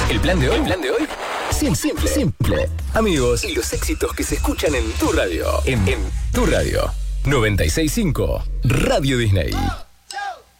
El plan de hoy. Simple. Amigos, y los éxitos que se escuchan en tu radio. En tu radio. 96.5 Radio Disney.